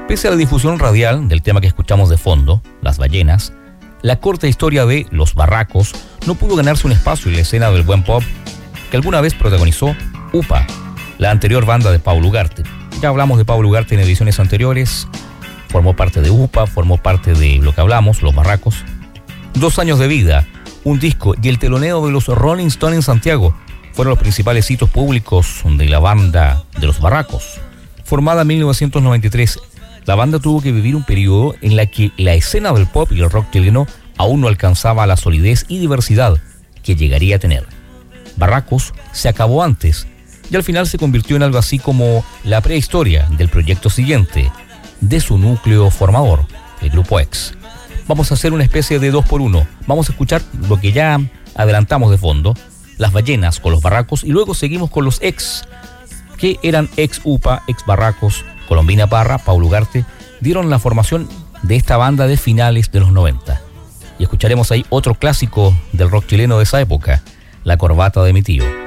Pese a la difusión radial del tema que escuchamos de fondo, Las Ballenas, la corta historia de Los Barracos no pudo ganarse un espacio en la escena del buen pop que alguna vez protagonizó UPA, la anterior banda de Pablo Ugarte. Ya hablamos de Pablo Ugarte en ediciones anteriores, formó parte de UPA, formó parte de lo que hablamos, Los Barracos. 2 años de vida, un disco y el teloneo de los Rolling Stones en Santiago fueron los principales hitos públicos de la banda de Los Barracos. Formada en 1993, la banda tuvo que vivir un periodo en la que la escena del pop y el rock chileno aún no alcanzaba la solidez y diversidad que llegaría a tener. Barracos se acabó antes y al final se convirtió en algo así como la prehistoria del proyecto siguiente, de su núcleo formador, el Grupo X. Vamos a hacer una especie de 2x1. Vamos a escuchar lo que ya adelantamos de fondo, Las Ballenas con Los Barracos, y luego seguimos con los X, que eran ex UPA, ex Barracos. Colombina Parra, Pablo Ugarte dieron la formación de esta banda de finales de los 90. Y escucharemos ahí otro clásico del rock chileno de esa época, La Corbata de mi tío.